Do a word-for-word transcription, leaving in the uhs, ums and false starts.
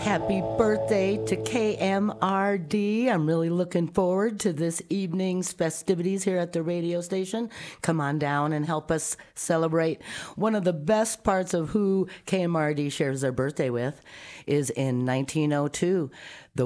Happy birthday to K M R D. I'm really looking forward to this evening's festivities here at the radio station. Come on down and help us celebrate. One of the best parts of who K M R D shares their birthday with is in nineteen oh two. The